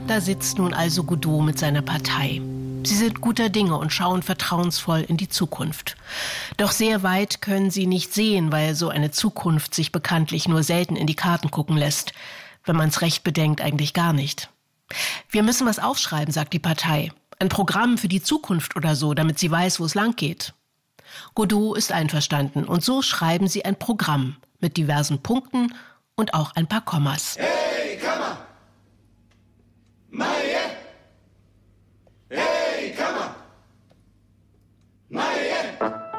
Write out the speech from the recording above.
Da sitzt nun also Godot mit seiner Partei. Sie sind guter Dinge und schauen vertrauensvoll in die Zukunft. Doch sehr weit können sie nicht sehen, weil so eine Zukunft sich bekanntlich nur selten in die Karten gucken lässt. Wenn man es recht bedenkt, eigentlich gar nicht. Wir müssen was aufschreiben, sagt die Partei. Ein Programm für die Zukunft oder so, damit sie weiß, wo es lang geht. Godot ist einverstanden und so schreiben sie ein Programm mit diversen Punkten und auch ein paar Kommas.